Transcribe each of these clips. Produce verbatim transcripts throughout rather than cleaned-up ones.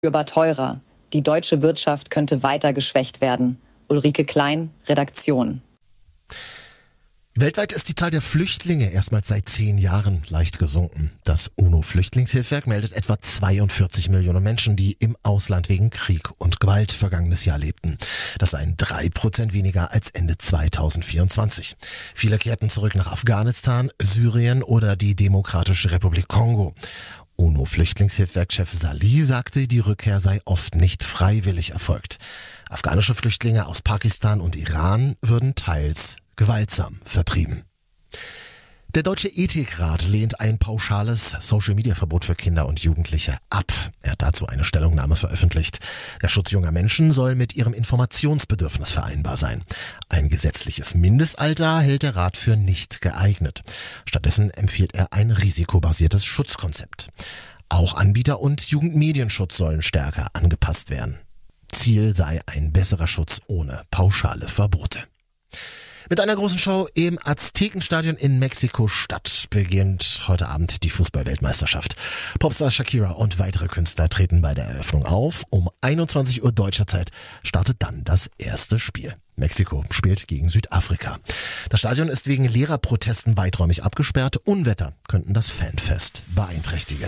Spürbar teurer. Die deutsche Wirtschaft könnte weiter geschwächt werden. Ulrike Klein, Redaktion. Weltweit ist die Zahl der Flüchtlinge erstmals seit zehn Jahren leicht gesunken. Das UNO-Flüchtlingshilfswerk meldet etwa zweiundvierzig Millionen Menschen, die im Ausland wegen Krieg und Gewalt vergangenes Jahr lebten. Das seien drei Prozent weniger als Ende zweitausendvierundzwanzig. Viele kehrten zurück nach Afghanistan, Syrien oder die Demokratische Republik Kongo. UNO-Flüchtlingshilfswerkchef Salih sagte, die Rückkehr sei oft nicht freiwillig erfolgt. Afghanische Flüchtlinge aus Pakistan und Iran würden teils gewaltsam vertrieben. Der Deutsche Ethikrat lehnt ein pauschales Social-Media-Verbot für Kinder und Jugendliche ab. Er hat dazu eine Stellungnahme veröffentlicht. Der Schutz junger Menschen soll mit ihrem Informationsbedürfnis vereinbar sein. Ein gesetzliches Mindestalter hält der Rat für nicht geeignet. Stattdessen empfiehlt er ein risikobasiertes Schutzkonzept. Auch Anbieter und Jugendmedienschutz sollen stärker angepasst werden. Ziel sei ein besserer Schutz ohne pauschale Verbote. Mit einer großen Show im Aztekenstadion in Mexiko-Stadt beginnt heute Abend die Fußball-Weltmeisterschaft. Popstar Shakira und weitere Künstler treten bei der Eröffnung auf. Um einundzwanzig Uhr deutscher Zeit startet dann das erste Spiel. Mexiko spielt gegen Südafrika. Das Stadion ist wegen Lehrerprotesten weiträumig abgesperrt. Unwetter könnten das Fanfest beeinträchtigen.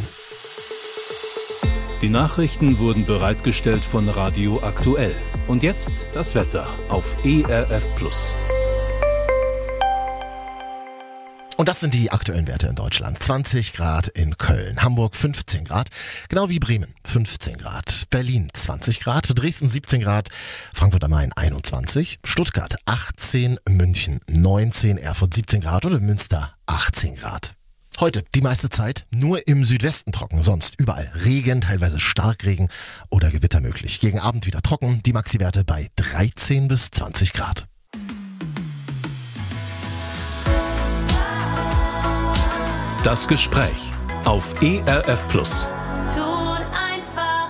Die Nachrichten wurden bereitgestellt von Radio Aktuell. Und jetzt das Wetter auf E R F Plus. Und das sind die aktuellen Werte in Deutschland. zwanzig Grad in Köln, Hamburg fünfzehn Grad, genau wie Bremen fünfzehn Grad, Berlin zwanzig Grad, Dresden siebzehn Grad, Frankfurt am Main einundzwanzig, Stuttgart achtzehn, München neunzehn, Erfurt siebzehn Grad und in Münster achtzehn Grad. Heute die meiste Zeit nur im Südwesten trocken, sonst überall Regen, teilweise Starkregen oder Gewitter möglich. Gegen Abend wieder trocken, die Maxi-Werte bei dreizehn bis zwanzig Grad. Das Gespräch auf E R F Plus. Tut einfach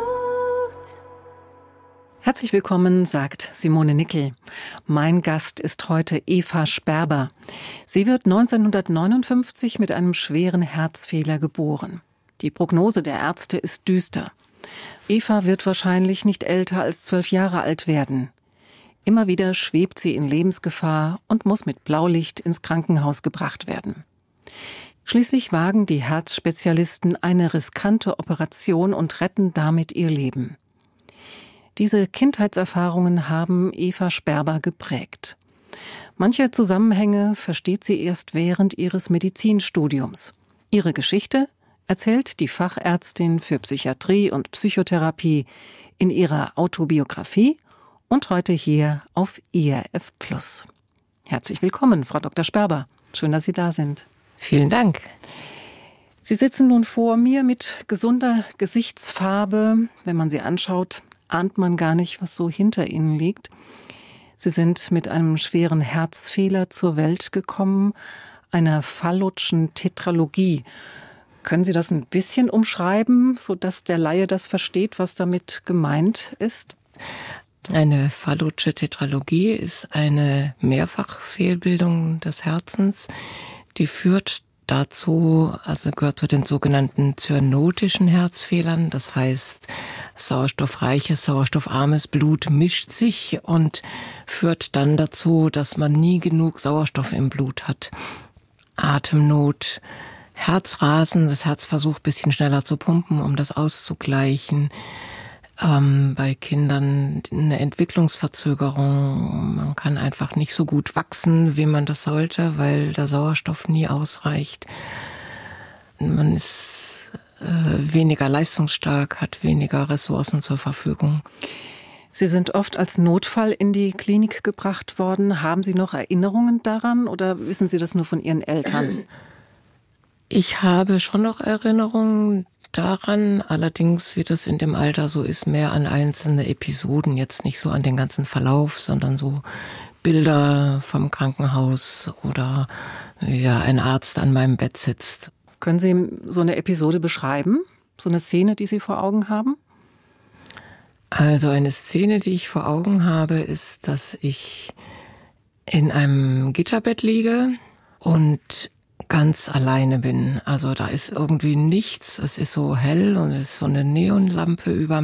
gut. Herzlich willkommen, sagt Simone Nickel. Mein Gast ist heute Eva Sperber. Sie wird neunzehnhundertneunundfünfzig mit einem schweren Herzfehler geboren. Die Prognose der Ärzte ist düster. Eva wird wahrscheinlich nicht älter als zwölf Jahre alt werden. Immer wieder schwebt sie in Lebensgefahr und muss mit Blaulicht ins Krankenhaus gebracht werden. Schließlich wagen die Herzspezialisten eine riskante Operation und retten damit ihr Leben. Diese Kindheitserfahrungen haben Eva Sperber geprägt. Manche Zusammenhänge versteht sie erst während ihres Medizinstudiums. Ihre Geschichte erzählt die Fachärztin für Psychiatrie und Psychotherapie in ihrer Autobiografie und heute hier auf E R F Plus. Herzlich willkommen, Frau Doktor Sperber. Schön, dass Sie da sind. Vielen Dank. Sie sitzen nun vor mir mit gesunder Gesichtsfarbe. Wenn man Sie anschaut, ahnt man gar nicht, was so hinter Ihnen liegt. Sie sind mit einem schweren Herzfehler zur Welt gekommen, einer Fallotschen Tetralogie. Können Sie das ein bisschen umschreiben, sodass der Laie das versteht, was damit gemeint ist? Eine Fallotsche Tetralogie ist eine Mehrfachfehlbildung des Herzens. Die führt dazu, also gehört zu den sogenannten zyanotischen Herzfehlern. Das heißt, sauerstoffreiches, sauerstoffarmes Blut mischt sich und führt dann dazu, dass man nie genug Sauerstoff im Blut hat. Atemnot, Herzrasen, das Herz versucht ein bisschen schneller zu pumpen, um das auszugleichen. Ähm, bei Kindern eine Entwicklungsverzögerung. Man kann einfach nicht so gut wachsen, wie man das sollte, weil der Sauerstoff nie ausreicht. Man ist äh, weniger leistungsstark, hat weniger Ressourcen zur Verfügung. Sie sind oft als Notfall in die Klinik gebracht worden. Haben Sie noch Erinnerungen daran oder wissen Sie das nur von Ihren Eltern? Ich habe schon noch Erinnerungen daran, allerdings, wie das in dem Alter so ist, mehr an einzelne Episoden, jetzt nicht so an den ganzen Verlauf, sondern so Bilder vom Krankenhaus oder wie ein Arzt an meinem Bett sitzt. Können Sie so eine Episode beschreiben? So eine Szene, die Sie vor Augen haben? Also eine Szene, die ich vor Augen habe, ist, dass ich in einem Gitterbett liege und ganz alleine bin. Also da ist irgendwie nichts. Es ist so hell und es ist so eine Neonlampe über